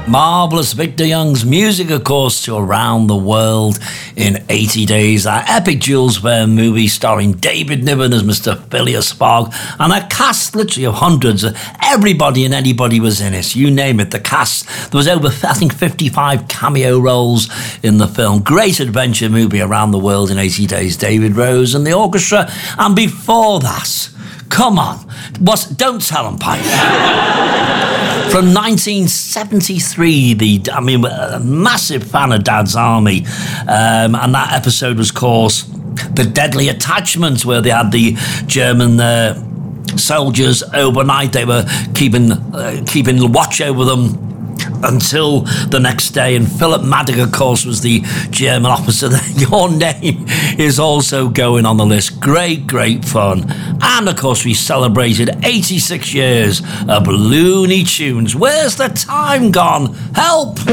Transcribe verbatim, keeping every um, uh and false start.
Marvellous Victor Young's music, of course, to Around the World in eighty days. That epic Jules Verne movie starring David Niven as Mister Phileas Fogg, and a cast literally of hundreds. Everybody and anybody was in it. You name it, the cast. There was over, I think, fifty-five cameo roles in the film. Great adventure movie, Around the World in eighty days. David Rose and the orchestra. And before that, come on, what? Don't tell them, Pike. From nineteen seventy-three, the I mean, a massive fan of Dad's Army, um, and that episode was, of course, The Deadly Attachment, where they had the German uh, soldiers overnight. They were keeping uh, keeping watch over them until the next day, and Philip Maddock, of course, was the German officer. Your name is also going on the list. Great, great fun. And, of course, we celebrated eighty-six years of Looney Tunes. Where's the time gone? Help!